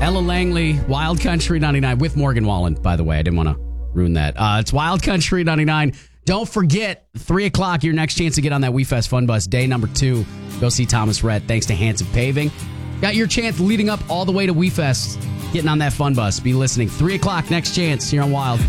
Ella Langley, Wild Country 99 with Morgan Wallen, by the way. I didn't want to ruin that. It's Wild Country 99. Don't forget, 3 o'clock, your next chance to get on that WeFest Fun Bus. Day number 2. Go see Thomas Rhett, thanks to Hanson Paving. Got your chance leading up all the way to WeFest, getting on that Fun Bus. Be listening. 3 o'clock, next chance here on Wild.